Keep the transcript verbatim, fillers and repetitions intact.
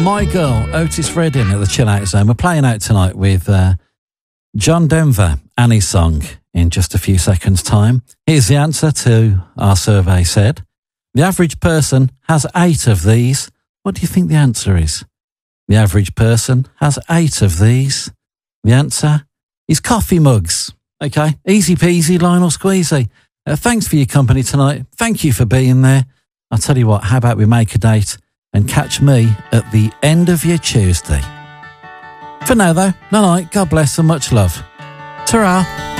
My Girl, Otis Redding at the Chill Out Zone. We're playing out tonight with uh, John Denver, Annie's Song, in just a few seconds' time. Here's the answer to our survey said. The average person has eight of these. What do you think the answer is? The average person has eight of these. The answer is coffee mugs. Okay, easy peasy, Lionel Squeezy. Uh, thanks for your company tonight. Thank you for being there. I'll tell you what, how about we make a date and catch me at the end of your Tuesday. For now, though, night-night, God bless and much love. Ta-ra.